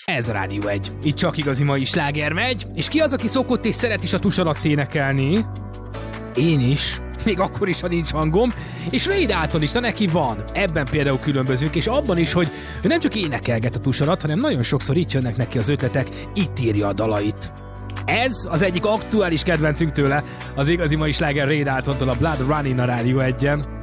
Ez a Rádió 1. Itt csak igazi mai sláger megy, és ki az, aki szokott és szeret is a tus alatt énekelni? Én is. Még akkor is, ha nincs hangom, és Ray Dalton is, de neki van. Ebben például különbözünk, és abban is, hogy ő nem csak énekelget a tus alatt, hanem nagyon sokszor itt jönnek neki az ötletek, itt írja a dalait. Ez az egyik aktuális kedvencünk tőle, az igazi mai sláger Ray Daltontól, a Blood Running a Rádió 1-en.